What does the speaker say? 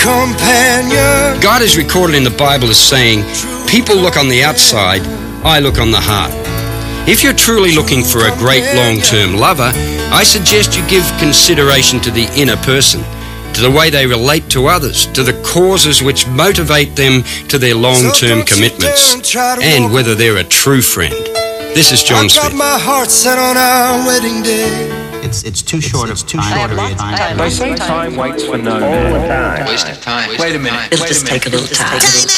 companion. God is recorded in the Bible as saying, people look on the outside, I look on the heart. If you're truly looking for a great long-term lover, I suggest you give consideration to the inner person, to the way they relate to others, to the causes which motivate them to their long-term commitments, and whether they're a true friend. This is John Smith. I got my heart set on our wedding day. It's too short of time. They say time waits for no man. Waste of time. Wait a minute. It'll just take a little time.